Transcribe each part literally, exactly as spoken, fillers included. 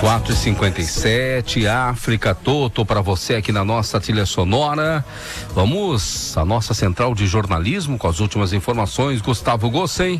quatro e cinquenta e sete, África Toto para você aqui na nossa trilha sonora. Vamos à nossa central de jornalismo com as últimas informações. Gustavo Gossen.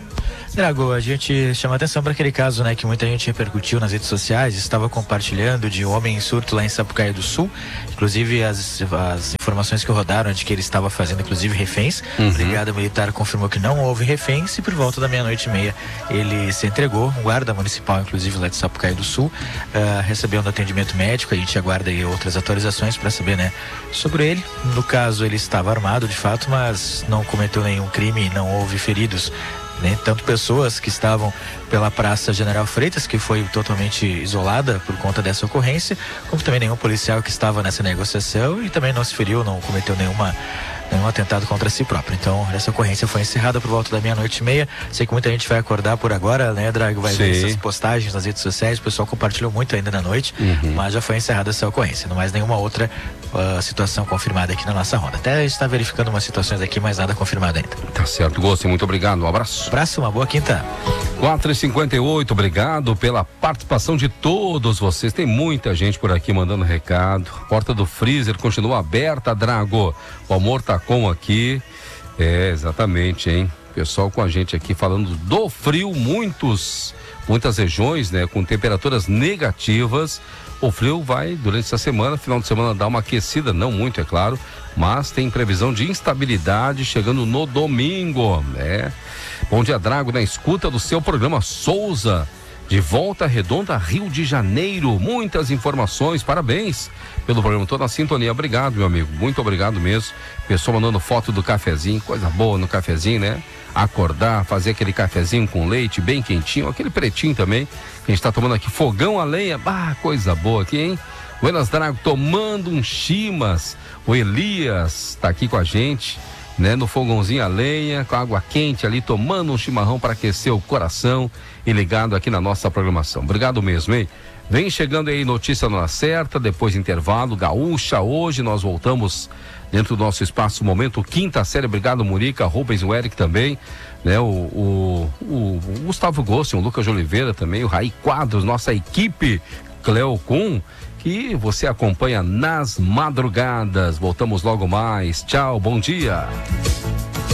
Drago, a gente chama atenção para aquele caso, né, que muita gente repercutiu nas redes sociais, estava compartilhando de um homem em surto lá em Sapucaí do Sul. Inclusive as, as informações que rodaram de que ele estava fazendo inclusive reféns. Uhum. A Brigada Militar confirmou que não houve reféns e por volta da meia-noite e meia ele se entregou. Um guarda municipal, inclusive lá de Sapucaí do Sul, uh, recebendo atendimento médico. A gente aguarda aí outras atualizações para saber, né, sobre ele. No caso, ele estava armado de fato, mas não cometeu nenhum crime, não houve feridos. Né? Tanto pessoas que estavam pela Praça General Freitas, que foi totalmente isolada por conta dessa ocorrência, como também nenhum policial que estava nessa negociação e também não se feriu, não cometeu nenhuma nenhum atentado contra si próprio. Então, essa ocorrência foi encerrada por volta da meia-noite e meia. Sei que muita gente vai acordar por agora, né, Drago? Vai Sim. ver essas postagens nas redes sociais. O pessoal compartilhou muito ainda na noite, uhum. mas já foi encerrada essa ocorrência. Não mais nenhuma outra uh, situação confirmada aqui na nossa ronda. Até a gente está verificando umas situações aqui, mas nada confirmado ainda. Tá certo, Gosto. Muito obrigado. Um abraço. Abraço, uma boa quinta. quatro e cinquenta e oito, obrigado pela participação de todos vocês. Tem muita gente por aqui mandando recado. A porta do freezer continua aberta, Drago. O amor tá com aqui. É, exatamente, hein? Pessoal com a gente aqui falando do frio, muitos, muitas regiões, né, com temperaturas negativas. O frio vai, durante essa semana, final de semana, dar uma aquecida, não muito, é claro, mas tem previsão de instabilidade chegando no domingo, né? Bom dia, Drago, na escuta do seu programa Souza, de Volta Redonda, Rio de Janeiro. Muitas informações, parabéns pelo programa, tô na sintonia. Obrigado, meu amigo, muito obrigado mesmo. Pessoal mandando foto do cafezinho, coisa boa no cafezinho, né? Acordar, fazer aquele cafezinho com leite bem quentinho, aquele pretinho também, que a gente tá tomando aqui, fogão a lenha, bah, coisa boa aqui, hein? Buenas, Drago, tomando um chimas. O Elias tá aqui com a gente, né, no fogãozinho a lenha, com água quente ali, tomando um chimarrão para aquecer o coração e ligado aqui na nossa programação. Obrigado mesmo, hein? Vem chegando aí notícia na certa, depois intervalo, Gaúcha, hoje nós voltamos dentro do nosso espaço Momento Quinta Série. Obrigado, Murica, Rubens, o Eric também, né, o, o, o, o Gustavo Gossen, o Lucas de Oliveira também, o Raí Quadros, nossa equipe Cleo Kuhn, que você acompanha nas madrugadas. Voltamos logo mais. Tchau, bom dia.